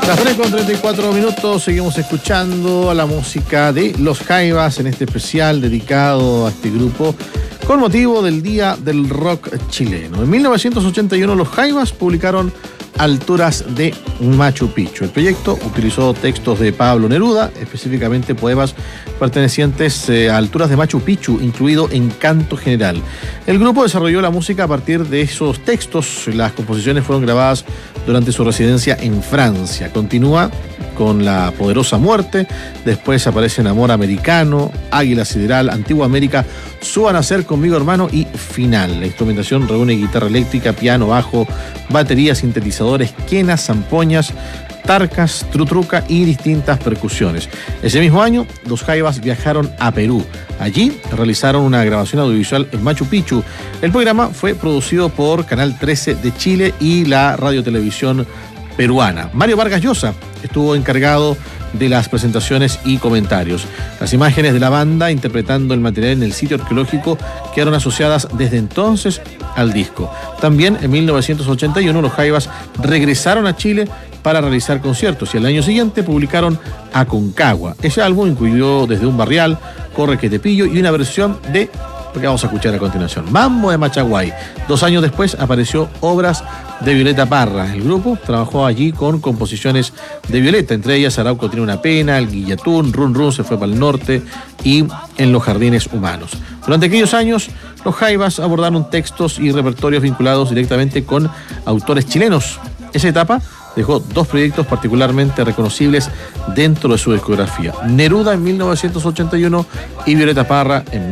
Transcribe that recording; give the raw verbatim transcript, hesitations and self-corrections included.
Las tres con treinta y cuatro minutos, seguimos escuchando la música de Los Jaivas en este especial dedicado a este grupo con motivo del Día del Rock chileno. En mil novecientos ochenta y uno los Jaivas publicaron Alturas de Machu Picchu. El proyecto utilizó textos de Pablo Neruda, específicamente poemas pertenecientes eh, a Alturas de Machu Picchu, incluido Encanto General. El grupo desarrolló la música a partir de esos textos. Las composiciones fueron grabadas durante su residencia en Francia. Continúa con La Poderosa Muerte, después aparecen Amor Americano, Águila Sideral, Antigua América, Suban a Ser Conmigo Hermano y Final. La instrumentación reúne guitarra eléctrica, piano, bajo, batería, sintetizadores, quenas, zampoñas, tarcas, trutruca y distintas percusiones. Ese mismo año, los Jaivas viajaron a Perú. Allí realizaron una grabación audiovisual en Machu Picchu. El programa fue producido por Canal trece de Chile y la radiotelevisión peruana. Mario Vargas Llosa estuvo encargado de las presentaciones y comentarios. Las imágenes de la banda interpretando el material en el sitio arqueológico quedaron asociadas desde entonces al disco. También en mil novecientos ochenta y uno los Jaivas regresaron a Chile para realizar conciertos y al año siguiente publicaron Aconcagua. Ese álbum incluyó Desde un Barrial, Corre que te pillo y una versión de lo que vamos a escuchar a continuación, Mambo de Machaguay. Dos años después apareció Obras de Violeta Parra. El grupo trabajó allí con composiciones de Violeta, entre ellas Arauco tiene una pena, El Guillatún, Run Run se fue para el norte y En los Jardines Humanos. Durante aquellos años, los Jaivas abordaron textos y repertorios vinculados directamente con autores chilenos. Esa etapa dejó dos proyectos particularmente reconocibles dentro de su discografía: Neruda en mil novecientos ochenta y uno y Violeta Parra en